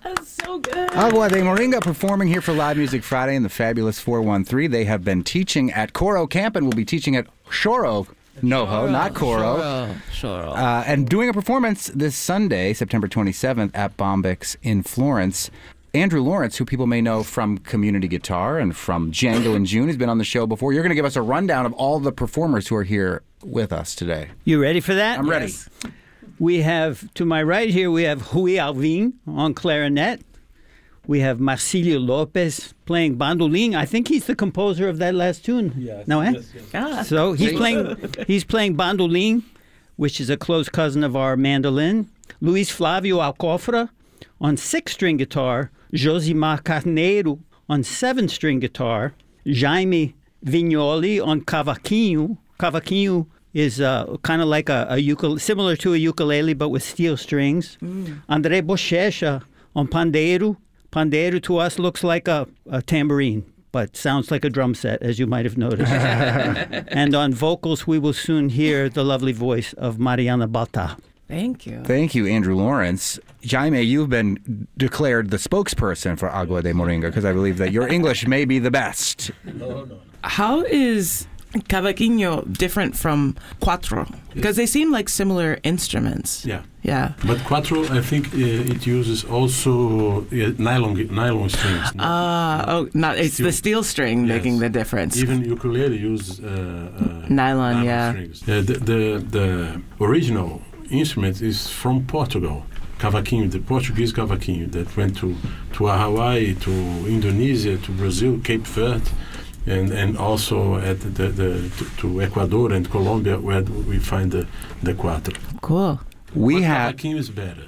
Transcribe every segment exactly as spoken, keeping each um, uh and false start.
That's so good. Agua de Moringa performing here for Live Music Friday in the fabulous four one three. They have been teaching at Coro Camp and will be teaching at Choro Noho, Choro, not Coro. Choro, Choro. Uh, and doing a performance this Sunday, September twenty-seventh, at Bombyx in Florence. Andrew Lawrence, who people may know from Community Guitar and from Django and June, has been on the show before. You're going to give us a rundown of all the performers who are here with us today. You ready for that? I'm ready. Yes. We have, to my right here, we have Rui Alvim on clarinet. We have Marcilio Lopez playing bandolim. I think he's the composer of that last tune. Yes, no, eh? yes, yes. Ah. So he's playing he's playing bandolim, which is a close cousin of our mandolin. Luis Flavio Alcofra on six-string guitar. Josimar Carneiro on seven-string guitar. Jaime Vignoli on cavaquinho. Cavaquinho is uh, kind of like a, a ukulele, similar to a ukulele, but with steel strings. Mm. André Bochecha on pandeiro. Pandeiro to us looks like a, a tambourine, but sounds like a drum set, as you might have noticed. And on vocals, we will soon hear the lovely voice of Mariana Balta. Thank you. Thank you, Andrew Lawrence. Jaime, you've been declared the spokesperson for Agua de Moringa because I believe that your English may be the best. No, no. How is cavaquinho different from cuatro? Because they seem like similar instruments. Yeah. Yeah. But quattro, I think uh, it uses also uh, nylon nylon strings. Ah, uh, oh, not it's Steel. the steel string Yes. making the difference. Even ukulele uses uh, uh, Nylon, nylon yeah. strings. Uh, the, the the original instrument is from Portugal. Cavaquinho, the Portuguese cavaquinho that went to to Hawaii, to Indonesia, to Brazil, Cape Verde. And and also at the, the to, to Ecuador and Colombia where we find the the cuatro. Cool. We but have. cavaquinho is better.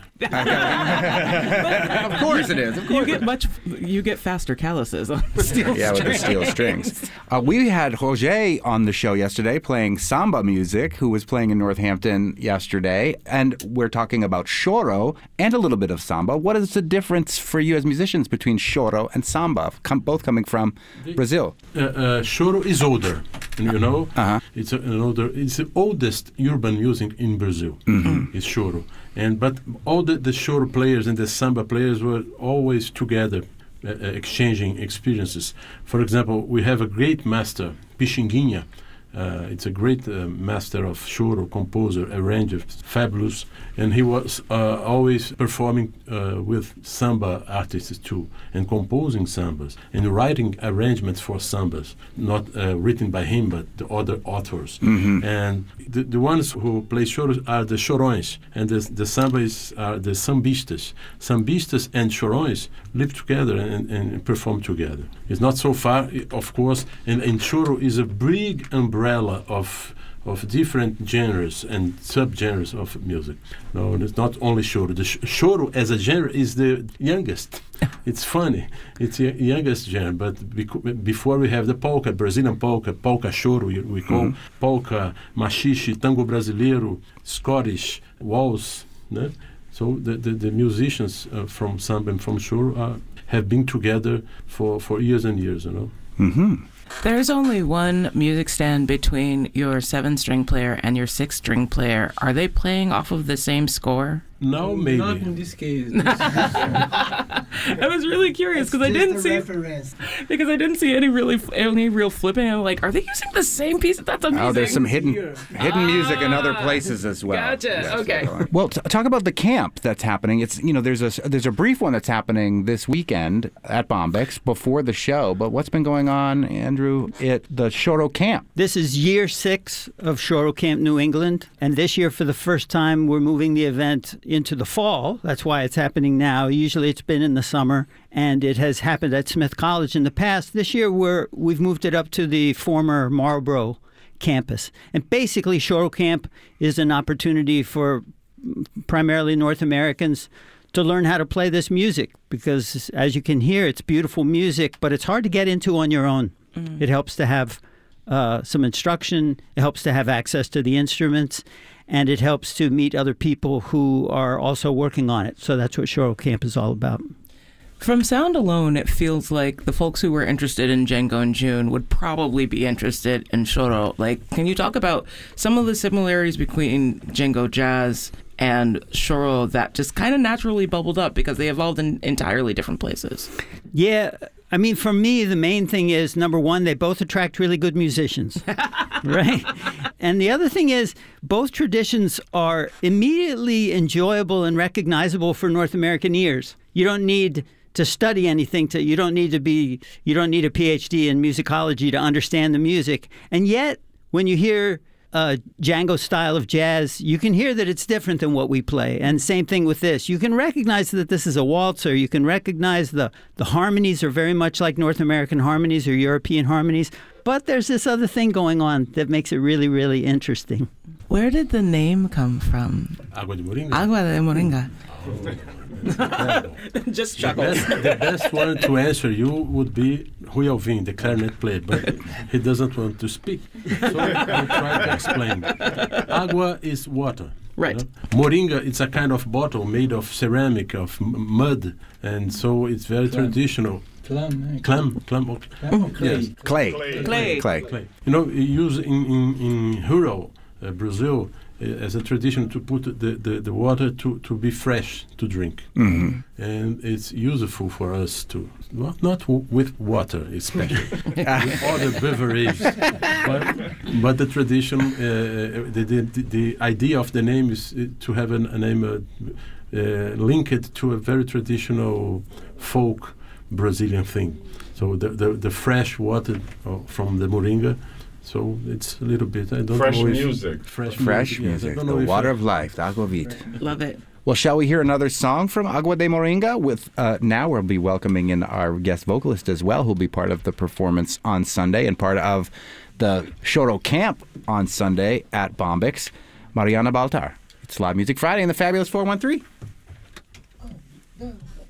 Of course it is. Of course You get much. You get faster calluses on the steel Yeah, with the string. steel strings. Uh, we had Roger on the show yesterday playing samba music, who was playing in Northampton yesterday, and we're talking about choro and a little bit of samba. What is the difference for you as musicians between choro and samba, com- both coming from Brazil? Uh, uh, choro is older, you know. Uh-huh. It's a, an older. It's the oldest urban music in Brazil. Mm-hmm. It's choro, and but all the, the choro players and the samba players were always together, uh, uh, exchanging experiences. For example, we have a great master, Pixinguinha. Uh, it's a great uh, master of choro, composer, arranger, fabulous, and he was uh, always performing uh, with samba artists too, and composing sambas, and writing arrangements for sambas, not uh, written by him, but the other authors. Mm-hmm. And the, the ones who play choro are the chorões, and the, the sambas are the sambistas. Sambistas and chorões live together and, and perform together. It's not so far, of course, and, and choro is a big umbrella of of different genres and subgenres of music. No, it's not only choro. The sh- choro as a genre is the youngest. It's funny. It's the youngest genre, but bec- before we have the polka, Brazilian polka, polka choro, we, we call Mm-hmm. polka, machixe, tango brasileiro, Scottish, waltz. No? So the, the, the musicians uh, from samba and from choro are, have been together for, for years and years, you know. Mm-hmm. There's only one music stand between your seven-string player and your six-string player. Are they playing off of the same score? Now maybe. Not in this case. I was really curious because I didn't see reference. because I didn't see any really any real flipping. I'm like, are they using the same piece? That's amazing. Oh, there's some hidden Here. hidden music in other Ah, places as well. gotcha. Yes, Okay. go on. Well, t- talk about the camp that's happening. It's you know there's a there's a brief one that's happening this weekend at Bombyx before the show. But what's been going on, Andrew, at the Choro Camp? This is year six of Choro Camp New England, and this year, for the first time, we're moving the event into the fall. That's why it's happening now. Usually it's been in the summer, and it has happened at Smith College in the past. This year, we're, we've moved it up to the former Marlboro campus. And basically, Choro Camp is an opportunity for primarily North Americans to learn how to play this music because, as you can hear, it's beautiful music, but it's hard to get into on your own. Mm. It helps to have uh, some instruction. It helps to have access to the instruments. And it helps to meet other people who are also working on it. So that's what Choro Camp is all about. From sound alone, it feels like the folks who were interested in Django and June would probably be interested in Choro. Like, can you talk about some of the similarities between Django jazz and choro that just kind of naturally bubbled up because they evolved in entirely different places. Yeah. I mean, for me, the main thing is, number one, they both attract really good musicians, right? And the other thing is, both traditions are immediately enjoyable and recognizable for North American ears. You don't need to study anything. To you don't need to be. You don't need a P H D in musicology to understand the music. And yet, when you hear Uh, Django style of jazz, you can hear that it's different than what we play. And same thing with this. You can recognize that this is a waltzer. You can recognize the, the harmonies are very much like North American harmonies or European harmonies. But there's this other thing going on that makes it really, really interesting. Where did the name come from? Agua de Moringa. Agua de Moringa. Just The chuckle. best, the best one to answer you would be Rui Alvim, the clarinet player, but he doesn't want to speak. So I'll try to explain. Agua is water. Right. You know? Moringa, it's a kind of bottle made of ceramic, of m- mud, and so it's very Clam. traditional. Clam, eh? Clam, clam, oh, Clam or clay? yes, Clay. Clay. Clay. clay. You know, used in in, in rural uh, Brazil uh, as a tradition to put the, the, the water to, to be fresh to drink. Mm-hmm. And it's useful for us to, not, not w- with water especially, with other beverages. But, but the tradition, uh, the, the, the, the idea of the name is uh, to have an, a name uh, uh, linked to a very traditional folk Brazilian thing. So the, the, the fresh water uh, from the Moringa. So it's a little bit, I don't Fresh know if music. Fresh, Fresh music, yes. I music, don't the know if water I- of life, the agua vita. Love it. Well, shall we hear another song from Agua de Moringa? With uh, now we'll be welcoming in our guest vocalist as well, who'll be part of the performance on Sunday and part of the Choro Camp on Sunday at Bombix, Mariana Baltar. It's Live Music Friday in the Fabulous four one three.